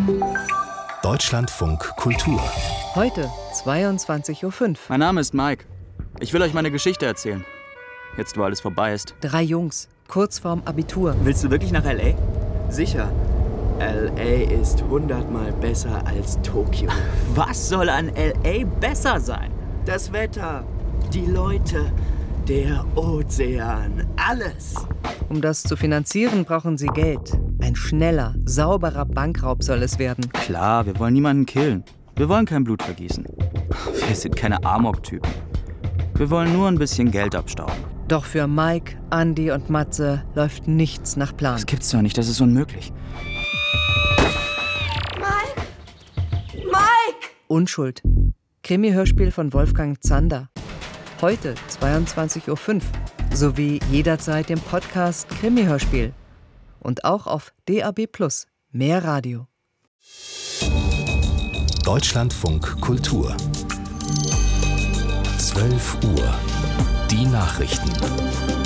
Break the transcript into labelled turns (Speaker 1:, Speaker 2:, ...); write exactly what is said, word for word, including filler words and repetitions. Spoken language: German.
Speaker 1: Deutschlandfunk Kultur.
Speaker 2: Heute zweiundzwanzig Uhr fünf.
Speaker 3: Mein Name ist Mike. Ich will euch meine Geschichte erzählen. Jetzt, wo alles vorbei ist.
Speaker 2: Drei Jungs, kurz vorm Abitur.
Speaker 4: Willst du wirklich nach L A? Sicher. L A ist hundertmal besser als Tokio.
Speaker 3: Was soll an L A besser sein?
Speaker 4: Das Wetter, die Leute, der Ozean, alles.
Speaker 2: Um das zu finanzieren, brauchen sie Geld. Ein schneller, sauberer Bankraub soll es werden.
Speaker 3: Klar, wir wollen niemanden killen. Wir wollen kein Blut vergießen. Wir sind keine Amok-Typen. Wir wollen nur ein bisschen Geld abstauben.
Speaker 2: Doch für Mike, Andy und Matze läuft nichts nach Plan.
Speaker 3: Das gibt's doch nicht, das ist unmöglich.
Speaker 5: Mike! Mike!
Speaker 2: Unschuld. Krimi-Hörspiel von Wolfgang Zander. Heute zweiundzwanzig Uhr fünf. Sowie jederzeit im Podcast Krimi-Hörspiel. Und auch auf D A B plus. Mehr Radio.
Speaker 1: Deutschlandfunk Kultur. zwölf Uhr. Die Nachrichten.